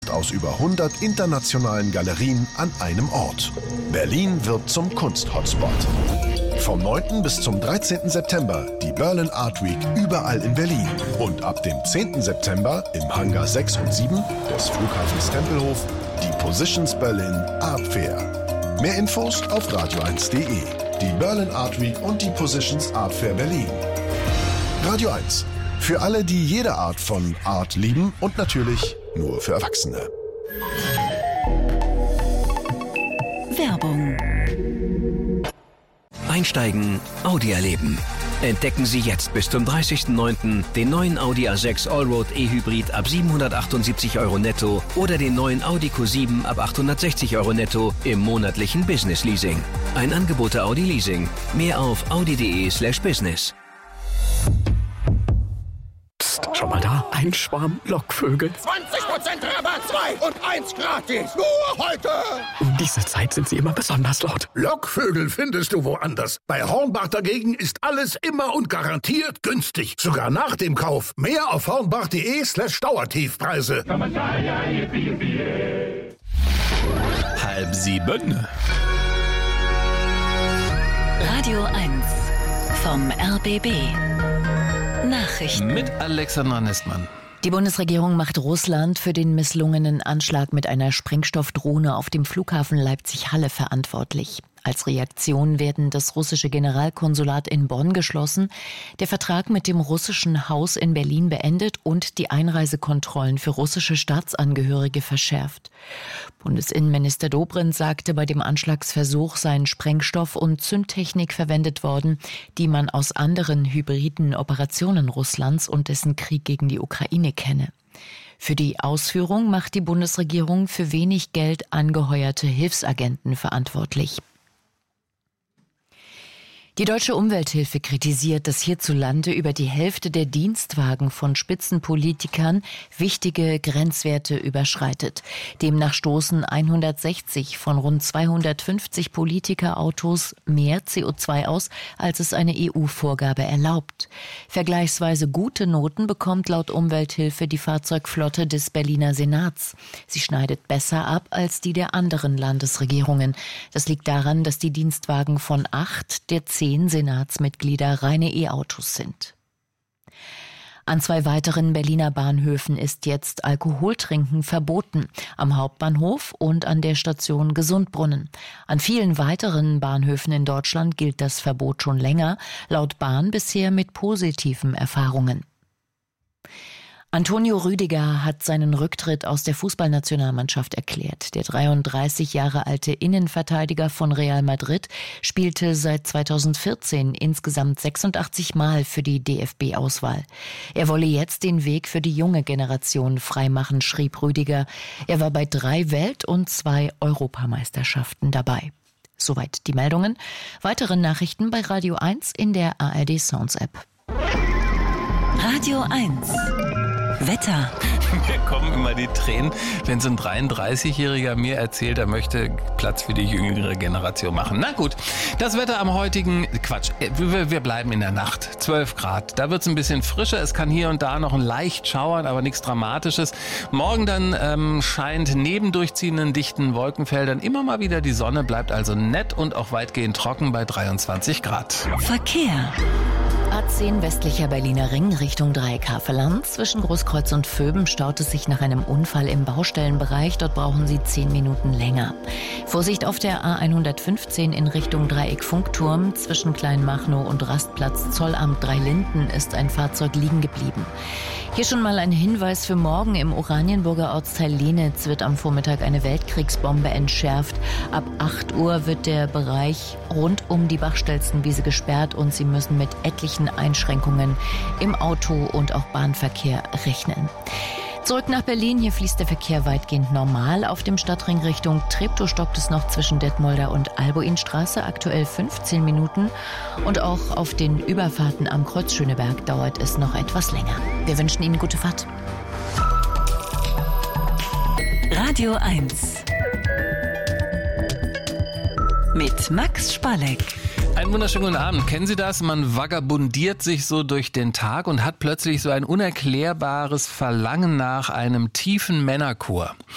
Kunst aus über 100 internationalen Galerien an einem Ort. Berlin wird zum Kunst-Hotspot. Vom 9. bis zum 13. September die Berlin Art Week überall in Berlin. Und ab dem 10. September im Hangar 6 und 7 des Flughafens Tempelhof die Positions Berlin Art Fair. Mehr Infos auf radio1.de. Die Berlin Art Week und die Positions Art Fair Berlin. Radio 1. Für alle, die jede Art von Art lieben und natürlich nur für Erwachsene. Werbung. Einsteigen, Audi erleben. Entdecken Sie jetzt bis zum 30.09. den neuen Audi A6 Allroad E-Hybrid ab 778 € netto oder den neuen Audi Q7 ab 860 € netto im monatlichen Business Leasing. Ein Angebot der Audi Leasing. Mehr auf audi.de/business. Psst, schau mal da, ein Schwarm Lockvögel. 20% Rabatt, 2 und 1 gratis. Nur heute. Um diese Zeit sind sie immer besonders laut. Lockvögel findest du woanders. Bei Hornbach dagegen ist alles immer und garantiert günstig. Sogar nach dem Kauf. Mehr auf hornbach.de/Dauertiefpreise. 6:30. Radio 1 vom RBB. Nachrichten. Mit Alexandra Nestmann. Die Bundesregierung macht Russland für den misslungenen Anschlag mit einer Sprengstoffdrohne auf dem Flughafen Leipzig-Halle verantwortlich. Als Reaktion werden das russische Generalkonsulat in Bonn geschlossen, der Vertrag mit dem russischen Haus in Berlin beendet und die Einreisekontrollen für russische Staatsangehörige verschärft. Bundesinnenminister Dobrindt sagte, bei dem Anschlagsversuch seien Sprengstoff und Zündtechnik verwendet worden, die man aus anderen hybriden Operationen Russlands und dessen Krieg gegen die Ukraine kenne. Für die Ausführung macht die Bundesregierung für wenig Geld angeheuerte Hilfsagenten verantwortlich. Die Deutsche Umwelthilfe kritisiert, dass hierzulande über die Hälfte der Dienstwagen von Spitzenpolitikern wichtige Grenzwerte überschreitet. Demnach stoßen 160 von rund 250 Politikerautos mehr CO2 aus, als es eine EU-Vorgabe erlaubt. Vergleichsweise gute Noten bekommt laut Umwelthilfe die Fahrzeugflotte des Berliner Senats. Sie schneidet besser ab als die der anderen Landesregierungen. Das liegt daran, dass die Dienstwagen von 8 der 10 Senatsmitglieder reine E-Autos sind. An 2 weiteren Berliner Bahnhöfen ist jetzt Alkoholtrinken verboten, am Hauptbahnhof und an der Station Gesundbrunnen. An vielen weiteren Bahnhöfen in Deutschland gilt das Verbot schon länger, laut Bahn bisher mit positiven Erfahrungen. Antonio Rüdiger hat seinen Rücktritt aus der Fußballnationalmannschaft erklärt. Der 33 Jahre alte Innenverteidiger von Real Madrid spielte seit 2014 insgesamt 86 Mal für die DFB-Auswahl. Er wolle jetzt den Weg für die junge Generation freimachen, schrieb Rüdiger. Er war bei 3 Welt- und 2 Europameisterschaften dabei. Soweit die Meldungen. Weitere Nachrichten bei Radio 1 in der ARD Sounds App. Radio 1. Wetter. Mir kommen immer die Tränen, wenn so ein 33-Jähriger mir erzählt, er möchte Platz für die jüngere Generation machen. Na gut, das Wetter am heutigen, wir bleiben in der Nacht. 12 Grad, da wird es ein bisschen frischer. Es kann hier und da noch ein leicht schauern, aber nichts Dramatisches. Morgen dann scheint neben durchziehenden dichten Wolkenfeldern immer mal wieder die Sonne, bleibt also nett und auch weitgehend trocken bei 23 Grad. Verkehr. A10 westlicher Berliner Ring Richtung Dreieck Havelland. Zwischen Großkreuz und Vöben staut es sich nach einem Unfall im Baustellenbereich. Dort brauchen Sie 10 Minuten länger. Vorsicht auf der A115 in Richtung Dreieck Funkturm. Zwischen Kleinmachnow und Rastplatz Zollamt Dreilinden ist ein Fahrzeug liegen geblieben. Hier schon mal ein Hinweis für morgen. Im Oranienburger Ortsteil Lenitz wird am Vormittag eine Weltkriegsbombe entschärft. Ab 8 Uhr wird der Bereich rund um die Bachstelzenwiese gesperrt und Sie müssen mit etlichen Einschränkungen im Auto- und auch Bahnverkehr rechnen. Zurück nach Berlin, hier fließt der Verkehr weitgehend normal. Auf dem Stadtring Richtung Treptow stockt es noch zwischen Detmolder und Albuinstraße, aktuell 15 Minuten. Und auch auf den Überfahrten am Kreuz Schöneberg dauert es noch etwas länger. Wir wünschen Ihnen gute Fahrt. Radio 1 mit Max Spalleck. Einen wunderschönen guten Abend. Kennen Sie das? Man vagabundiert sich so durch den Tag und hat plötzlich so ein unerklärbares Verlangen nach einem tiefen Männerchor.